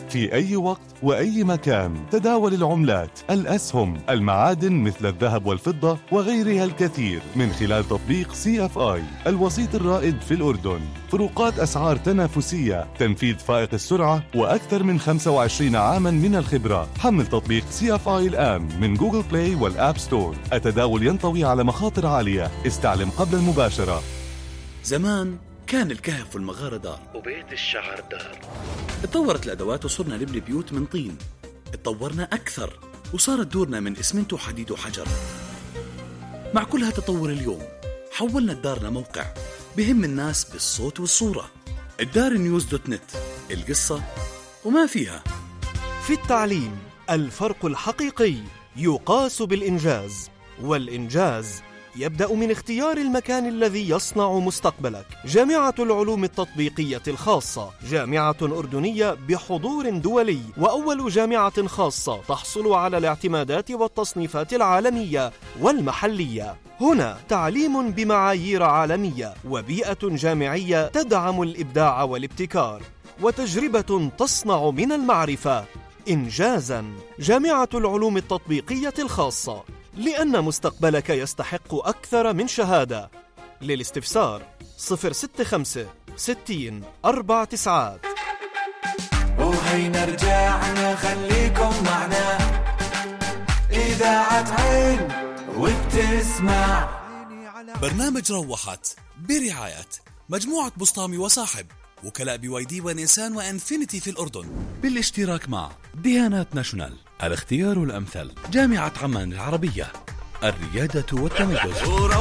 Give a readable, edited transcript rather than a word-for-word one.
في أي وقت وأي مكان. تداول العملات، الأسهم، المعادن مثل الذهب والفضة وغيرها الكثير من خلال تطبيق CFI الوسيط الرائد في الأردن. فروقات أسعار تنافسية، تنفيذ فائق السرعة، وأكثر من 25 عاما من الخبرة. حمل تطبيق CFI الآن من جوجل بلاي والآب ستور. التداول ينطوي على مخاطر عالية، استعلم قبل المباشرة. زمان كان الكهف والمغارة دار وبيت الشعر دار. اتطورت الأدوات وصرنا نبني بيوت من طين. اتطورنا أكثر وصارت دورنا من إسمنت وحديد وحجر. مع كل هالتطور اليوم حولنا الدار لموقع بهم الناس بالصوت والصورة. الدارنيوز.net، القصة وما فيها. في التعليم الفرق الحقيقي يقاس بالإنجاز، والإنجاز يبدأ من اختيار المكان الذي يصنع مستقبلك. جامعة العلوم التطبيقية الخاصة، جامعة أردنية بحضور دولي، وأول جامعة خاصة تحصل على الاعتمادات والتصنيفات العالمية والمحلية. هنا تعليم بمعايير عالمية، وبيئة جامعية تدعم الإبداع والابتكار، وتجربة تصنع من المعرفة إنجازاً. جامعة العلوم التطبيقية الخاصة، لأن مستقبلك يستحق أكثر من شهادة. للاستفسار 065 60 49. وهينا رجعنا، خليكم معنا، إذاعة عين وبتسمع. برنامج روحت برعاية مجموعة بسطامي وصاحب، وكلاء BYD ونيسان وإنفينيتي في الأردن، بالاشتراك مع ديانات ناشونال، الاختيار الأمثل، جامعة عمان العربية، الريادة والتميز.